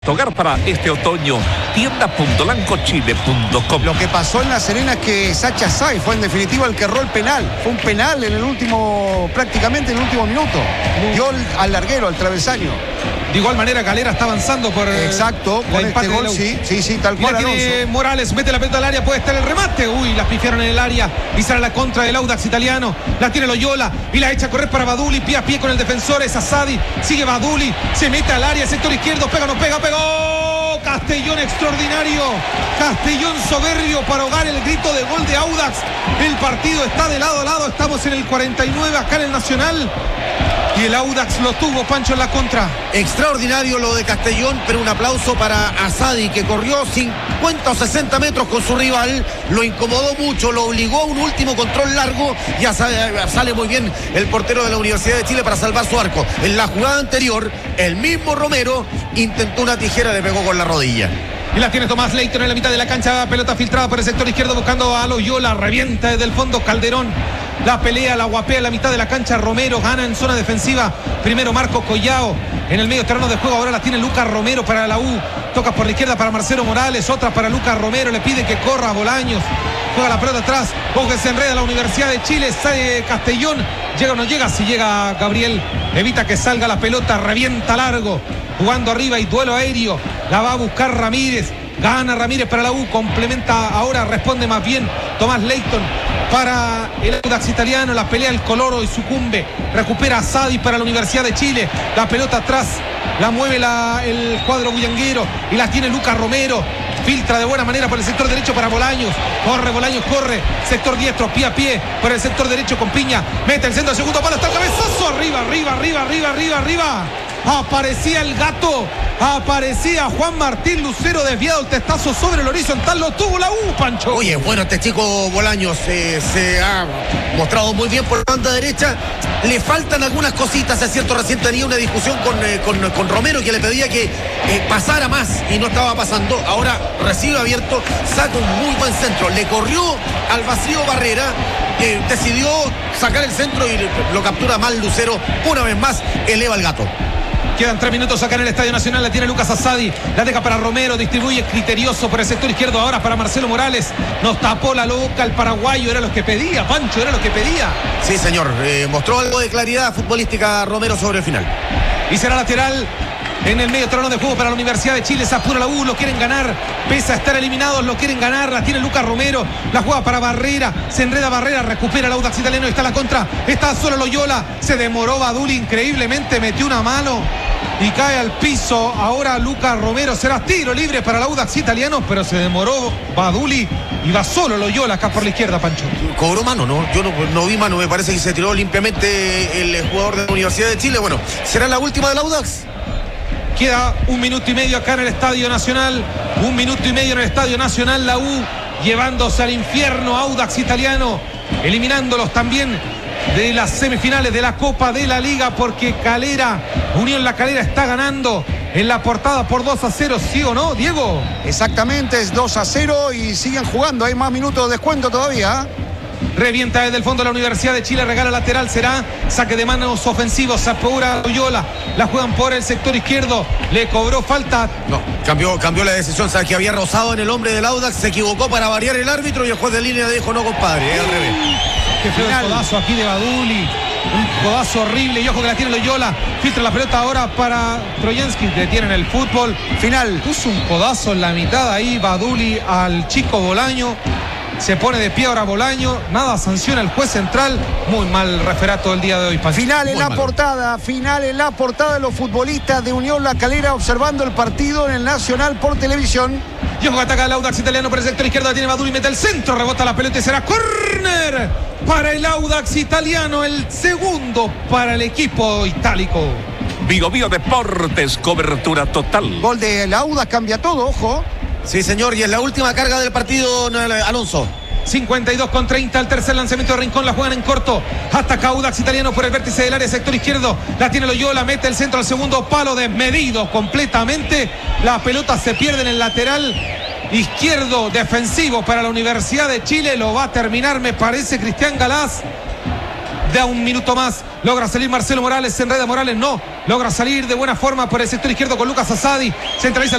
Hogar para este otoño, tienda.lancochile.com. Lo que pasó en La Serena es que Sacha Say fue en definitiva el que erró el penal. Fue un penal en el último, prácticamente en el último minuto. Dio al larguero, al travesaño. De igual manera, Calera está avanzando por exacto, con este gol, sí, tal cual. Tiene Morales, mete la pelota al área, puede estar el remate. Uy, la pifiaron en el área y sale la contra del Audax italiano. La tiene Loyola y la echa a correr para Baduli, pie a pie con el defensor, es Asadi. Sigue Baduli, se mete al área, sector izquierdo, pega, no pega, pegó. Castellón extraordinario, Castellón soberbio para ahogar el grito de gol de Audax. El partido está de lado a lado, estamos en el 49 acá en el Nacional. Y el Audax lo tuvo, Pancho, en la contra. Extraordinario lo de Castellón, pero un aplauso para Asadi, que corrió 50 o 60 metros con su rival, lo incomodó mucho, lo obligó a un último control largo y sale muy bien el portero de la Universidad de Chile para salvar su arco. En la jugada anterior, el mismo Romero intentó una tijera, le pegó con la rodilla. Y la tiene Tomás Leighton en la mitad de la cancha, pelota filtrada por el sector izquierdo buscando a Loyola, revienta desde el fondo Calderón. La pelea, la guapea en la mitad de la cancha, Romero gana en zona defensiva. Primero Marco Collao en el medio terreno de juego, ahora la tiene Lucas Romero para la U. Toca por la izquierda para Marcelo Morales, otra para Lucas Romero, le pide que corra a Bolaños. Juega la pelota atrás, ojo que se enreda la Universidad de Chile, sale Castellón. Llega o no llega, si llega Gabriel, evita que salga la pelota, revienta largo. Jugando arriba y duelo aéreo, la va a buscar Ramírez. Gana Ramírez para la U, complementa ahora, responde más bien Tomás Leighton para el Audax italiano, la pelea el Coloro y sucumbe, recupera a Sadi para la Universidad de Chile, la pelota atrás, la mueve el cuadro bullanguero y la tiene Lucas Romero, filtra de buena manera por el sector derecho para Bolaños, Bolaños corre, sector diestro, pie a pie, por el sector derecho con Piña, mete el centro, segundo palo, está el cabezazo, arriba, aparecía el gato, aparecía Juan Martín Lucero, desviado el testazo sobre el horizontal, lo tuvo la U, Pancho. Oye, bueno, este chico Bolaños se ha mostrado muy bien por la banda derecha, le faltan algunas cositas, es cierto, recién tenía una discusión con Romero que le pedía que pasara más y no estaba pasando, ahora recibe abierto, saca un muy buen centro, le corrió al vacío Barrera, decidió sacar el centro y lo captura mal Lucero, una vez más eleva el gato. Quedan 3 minutos acá en el Estadio Nacional, la tiene Lucas Asadi, la deja para Romero, distribuye criterioso por el sector izquierdo ahora para Marcelo Morales, nos tapó la boca el paraguayo, era lo que pedía, Pancho, era lo que pedía. Sí, señor, mostró algo de claridad futbolística Romero sobre el final. Y será lateral en el medio terreno de juego para la Universidad de Chile, se apura la U, lo quieren ganar, pese a estar eliminados, lo quieren ganar, la tiene Lucas Romero, la juega para Barrera, se enreda Barrera, recupera el Audax italiano, está la contra, está solo Loyola, se demoró Baduli increíblemente, metió una mano y cae al piso, ahora Lucas Romero, será tiro libre para el Audax italiano, pero se demoró Baduli y va solo Loyola acá por la izquierda, Pancho. ¿Cobró mano? No, yo no vi mano, me parece que se tiró limpiamente el jugador de la Universidad de Chile. Bueno, ¿será la última del Audax? Queda 1 minuto y medio acá en el Estadio Nacional, 1 minuto y medio en el Estadio Nacional, la U llevándose al infierno Audax italiano, eliminándolos también de las semifinales de la Copa de la Liga, porque Unión La Calera está ganando en la portada por 2-0, ¿sí o no, Diego? Exactamente, es 2-0 y siguen jugando, hay más minutos de descuento todavía. Revienta desde el fondo la Universidad de Chile, regala lateral, será saque de manos ofensivos, se apura Loyola, la juegan por el sector izquierdo, le cobró falta. No, cambió la decisión, sabes que había rozado en el hombre del Audax, se equivocó para variar el árbitro y el juez de línea dijo no, compadre, al revés. Qué feo el codazo aquí de Baduli, un codazo horrible y ojo que la tiene Loyola, filtra la pelota ahora para Trojansky, detienen el fútbol. Final. Puso un codazo en la mitad ahí Baduli al chico Bolaño. Se pone de pie ahora Bolaño, nada sanciona el juez central, muy mal referato el día de hoy, Pancho. Final en la portada de los futbolistas de Unión La Calera observando el partido en el Nacional por televisión. Y ojo que ataca el Audax italiano por el sector izquierdo, tiene Baduli, mete el centro, rebota la pelota y será córner para el Audax italiano, el segundo para el equipo itálico. Bio Deportes, cobertura total. Gol del Audax, cambia todo, ojo. Sí, señor, y es la última carga del partido, Alonso. 52:30, el tercer lanzamiento de Rincón, la juegan en corto, hasta Audax italiano por el vértice del área, sector izquierdo, la tiene Loyola, mete el centro al segundo palo, desmedido completamente, la pelota se pierde en el lateral izquierdo defensivo para la Universidad de Chile, lo va a terminar, me parece, Cristian Galaz, da un minuto más, logra salir Marcelo Morales, se enreda Morales, no, Logra salir de buena forma por el sector izquierdo con Lucas Asadi. Centraliza